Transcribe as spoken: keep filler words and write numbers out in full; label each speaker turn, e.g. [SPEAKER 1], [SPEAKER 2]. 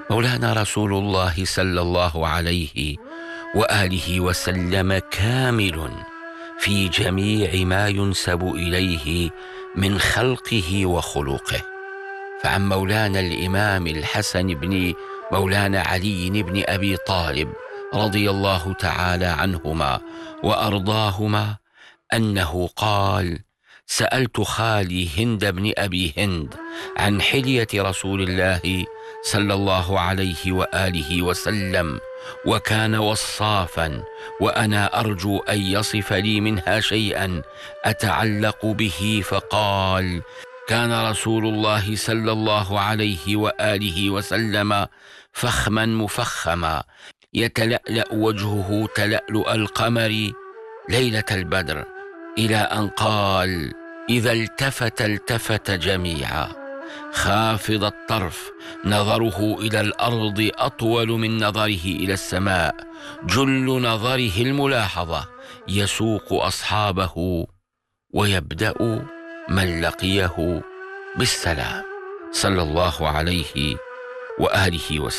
[SPEAKER 1] مولانا رسول الله صلى الله عليه وآله وسلم كامل في جميع ما ينسب إليه من خلقه وخلقه. فعن مولانا الإمام الحسن بن مولانا علي بن أبي طالب رضي الله تعالى عنهما وأرضاهما أنه قال: سألت خالي هند بن أبي هند عن حلية رسول الله صلى الله عليه وآله وسلم، وكان وصافا، وأنا أرجو أن يصف لي منها شيئا أتعلق به، فقال: كان رسول الله صلى الله عليه وآله وسلم فخما مفخما، يتلألأ وجهه تلألؤ القمر ليلة البدر، إلى أن قال: إذا التفت التفت جميعا، خافض الطرف، نظره إلى الأرض أطول من نظره إلى السماء، جل نظره الملاحظة، يسوق أصحابه ويبدأ من لقيه بالسلام، صلى الله عليه وآله وسلم.